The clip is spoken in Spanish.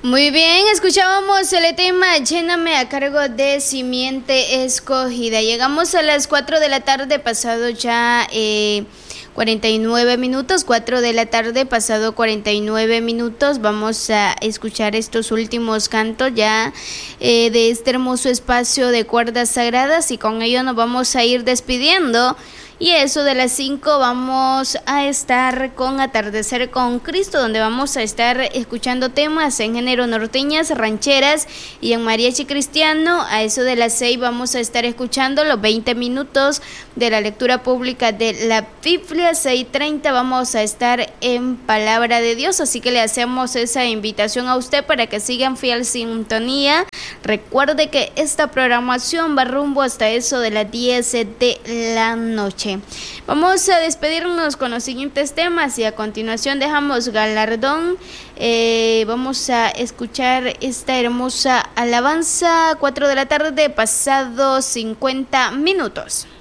Muy bien, escuchábamos el tema Lléname a cargo de Simiente Escogida. Llegamos a las 4 de la tarde, pasado ya 49 minutos, 4 de la tarde, pasado 49 minutos. Vamos a escuchar estos últimos cantos ya de este hermoso espacio de cuerdas sagradas y con ello nos vamos a ir despidiendo. Y eso de las 5 vamos a estar con Atardecer con Cristo, donde vamos a estar escuchando temas en género norteñas, rancheras y en mariachi cristiano. A eso de las 6 vamos a estar escuchando los 20 minutos de la lectura pública de la Biblia. 6:30 vamos a estar en Palabra de Dios, así que le hacemos esa invitación a usted para que sigan fiel sintonía. Recuerde que esta programación va rumbo hasta eso de las 10 de la noche. Vamos a despedirnos con los siguientes temas y a continuación dejamos galardón. Vamos a escuchar esta hermosa alabanza. 4 de la tarde, pasado 50 minutos.